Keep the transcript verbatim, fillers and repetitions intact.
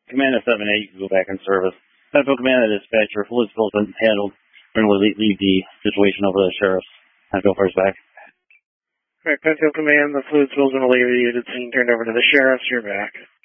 Command at seven eight, you can go back in service. Central Command at dispatcher, fluid spill's been handled. We're going to leave, leave the situation over to the sheriff's. Central first back. Alright, Central Command, the fluid spill's been alleviated, scene turned over to the sheriff's, you're back.